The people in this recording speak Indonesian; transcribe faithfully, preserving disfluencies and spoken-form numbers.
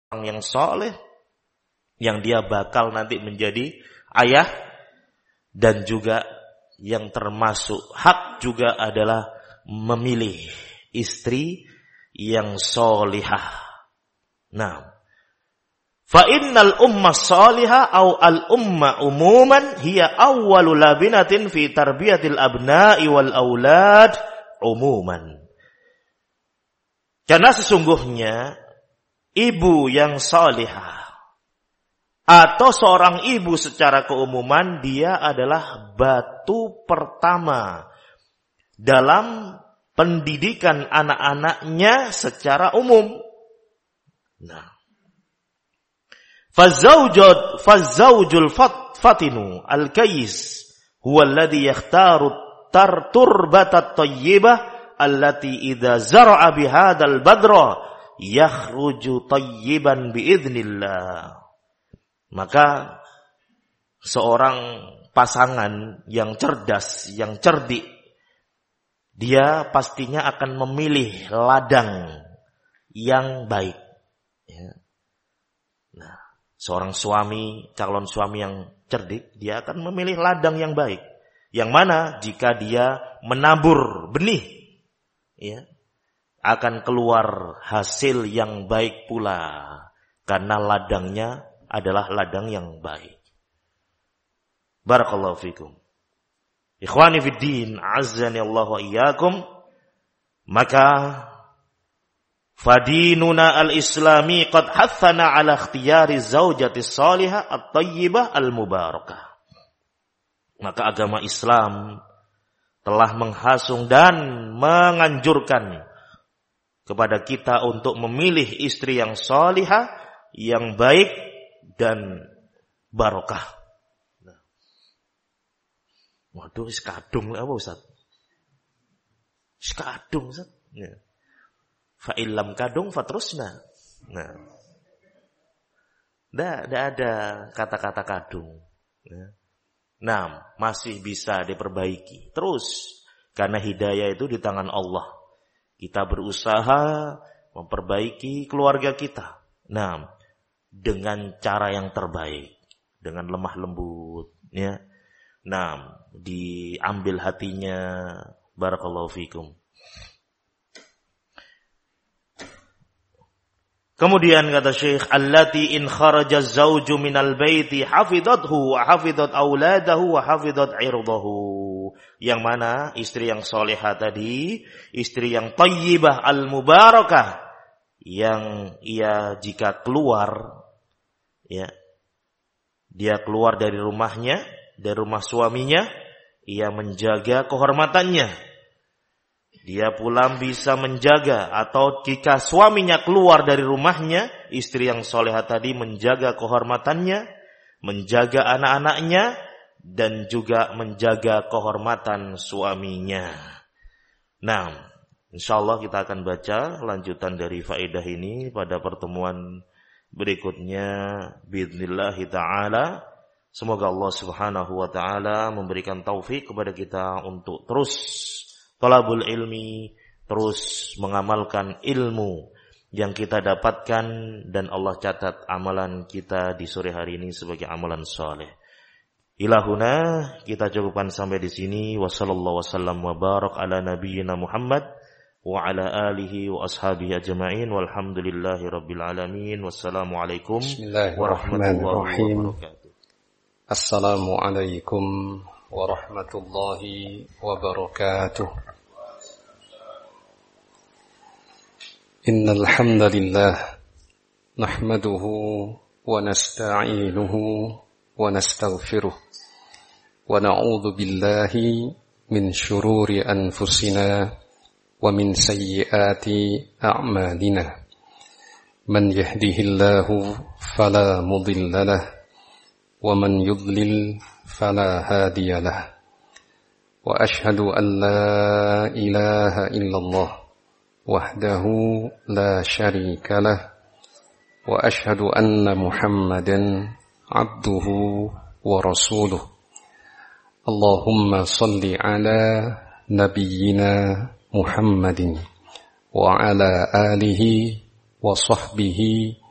orang yang soleh, yang dia bakal nanti menjadi ayah, dan juga yang termasuk hak juga adalah memilih istri yang solihah. Nah, fa innal umma solihah au al umma umuman hiya awwalu labinatin fi tarbiyatil abna'i wal aulad umuman. Karena sesungguhnya ibu yang salihah atau seorang ibu secara keumuman, dia adalah batu pertama dalam pendidikan anak-anaknya secara umum. Nah, fazawjud fazawjul fatinu al-kayis huwa alladhi yakhtaru tarturbatat tayyibah allati idza zara'a bihadzal badra yakhruju tayyiban biidznillah. Maka seorang pasangan yang cerdas, yang cerdik, dia pastinya akan memilih ladang yang baik. Ya. Nah, seorang suami, calon suami yang cerdik, dia akan memilih ladang yang baik. Yang mana jika dia menabur benih, ya, akan keluar hasil yang baik pula, karena ladangnya adalah ladang yang baik. Barakallahu fikum. Ikhwani fid din, azzani Allah wa iyyakum. Maka fadinuna al-islami qad hathana ala ikhtiyari zawjati salihah at-tayyibah al-mubarakah. Maka agama Islam telah menghasung dan menganjurkan kepada kita untuk memilih istri yang salihah, yang baik dan barokah. Nah. Waduh, is kadung apa Ustaz? Is kadung Ustaz. Ya. Fa illam kadung fatrusna. Nah. Dah, dah ada kata-kata kadung. Ya. Nah, masih bisa diperbaiki. Terus, karena hidayah itu di tangan Allah. Kita berusaha memperbaiki keluarga kita. Nah, dengan cara yang terbaik, dengan lemah lembut, ya. Nah, diambil hatinya. Barakallahu fikum. Kemudian kata Syekh, allati in kharaja az-zawju minal baiti hafidhathu wa hafidhat auladahu wa hafidhat 'irdahu. Yang mana istri yang salehah tadi, istri yang thayyibah al-mubarakah, yang ia jika keluar, ya, dia keluar dari rumahnya, dari rumah suaminya, ia menjaga kehormatannya. Dia pula bisa menjaga, atau jika suaminya keluar dari rumahnya, istri yang solehah tadi menjaga kehormatannya, menjaga anak-anaknya, dan juga menjaga kehormatan suaminya. Nah, insyaallah kita akan baca lanjutan dari faedah ini pada pertemuan berikutnya biidznillah ta'ala. Semoga Allah Subhanahu wa taala memberikan taufik kepada kita untuk terus talabul ilmi, terus mengamalkan ilmu yang kita dapatkan, dan Allah catat amalan kita di sore hari ini sebagai amalan saleh. Ilahuna, kita cukupkan sampai di sini. Wassallallahu wasallam wa barak ala nabiyyina Muhammad wa ala alihi wa ashabihi ajma'in walhamdulillahi rabbil alamin. Wassalamualaikum warahmatullahi wabarakatuh. Assalamualaikum warahmatullahi wabarakatuh. Innal hamdalillah nahmaduhu wa nasta'inuhu wa nastaghfiruh wa na'udzu billahi min shururi anfusina wa min sayyiati a'malina. Man yahdihillahu fala mudilla lahu wa man yudlil فلا هادي له وأشهد أن لا إله إلا الله وحده لا شريك له وأشهد أن محمدا عبده ورسوله. اللهم صل على نبينا محمد وعلى آله وصحبه